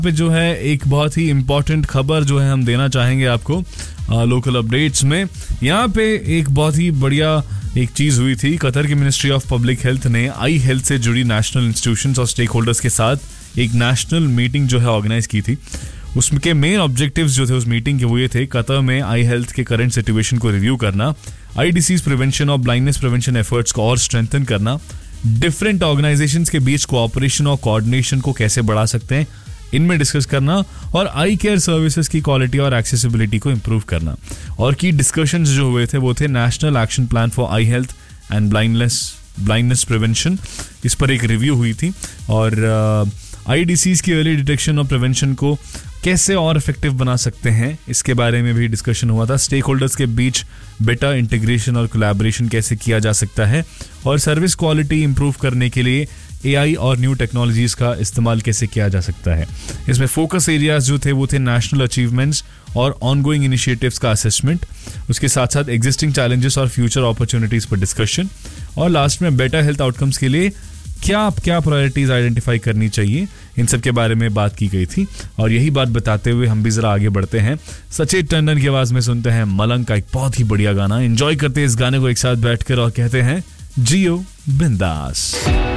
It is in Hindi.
पे जो है एक बहुत ही इम्पोर्टेंट खबर जो है हम देना चाहेंगे आपको लोकल अपडेट्स में। यहाँ पे एक बहुत ही बढ़िया एक चीज़ हुई थी। कतर की मिनिस्ट्री ऑफ पब्लिक हेल्थ ने आई हेल्थ से जुड़ी नेशनल इंस्टीट्यूशंस और स्टेक होल्डर्स के साथ एक नेशनल मीटिंग जो है ऑर्गेनाइज की थी। उसके मेन ऑब्जेक्टिव्स जो थे उस मीटिंग के वो ये थे, कतर में आई हेल्थ के करंट सिचुएशन को रिव्यू करना, आई डिसीज प्रिवेंशन और ब्लाइंडनेस प्रिवेंशन एफर्ट्स को और स्ट्रेंथन करना, डिफरेंट ऑर्गेनाइजेशंस के बीच कोऑपरेशन और कोऑर्डिनेशन को कैसे बढ़ा सकते हैं इनमें डिस्कस करना, और आई केयर सर्विसेज की क्वालिटी और एक्सेसिबिलिटी को इम्प्रूव करना। और की डिस्कशंस जो हुए थे वो थे national action plan for I health and blindness prevention, इस पर एक रिव्यू हुई थी। और आई डिसीज की अर्ली डिटेक्शन और प्रिवेंशन को कैसे और इफेक्टिव बना सकते हैं इसके बारे में भी डिस्कशन हुआ था। स्टेक होल्डर्स के बीच बेटर इंटीग्रेशन और कोलैबोरेशन कैसे किया जा सकता है, और सर्विस क्वालिटी इंप्रूव करने के लिए एआई और न्यू टेक्नोलॉजीज का इस्तेमाल कैसे किया जा सकता है। इसमें फोकस एरियाज जो थे वो थे नेशनल अचीवमेंट्स और ऑनगोइंग इनिशिएटिव्स का असेसमेंट, उसके साथ साथ एग्जिस्टिंग चैलेंजेस और फ्यूचर अपॉर्चुनिटीज पर डिस्कशन, और लास्ट में बेटर हेल्थ आउटकम्स के लिए क्या प्रायोरिटीज आइडेंटिफाई करनी चाहिए, इन सब के बारे में बात की गई थी। और यही बात बताते हुए हम भी जरा आगे बढ़ते हैं। सचेत टंडन की आवाज में सुनते हैं मलंग का एक बहुत ही बढ़िया गाना। एंजॉय करते हैं इस गाने को एक साथ बैठकर और कहते हैं जियो बिंदास।